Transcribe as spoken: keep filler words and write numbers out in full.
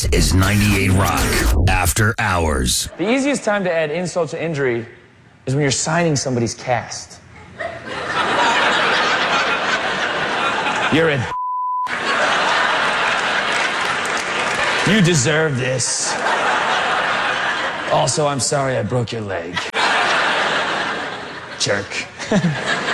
This is ninety-eight Rock After Hours. The easiest time to add insult to injury is when you're signing somebody's cast. You're a You deserve this. Also, I'm sorry I broke your leg. Jerk.